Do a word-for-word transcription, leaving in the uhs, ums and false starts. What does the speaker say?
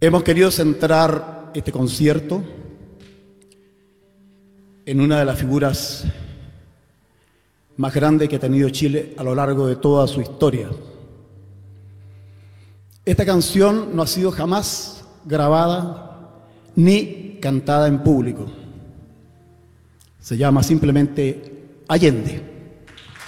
Hemos querido centrar este concierto en una de las figuras más grandes que ha tenido Chile a lo largo de toda su historia. Esta canción no ha sido jamás grabada ni cantada en público. Se llama simplemente Allende.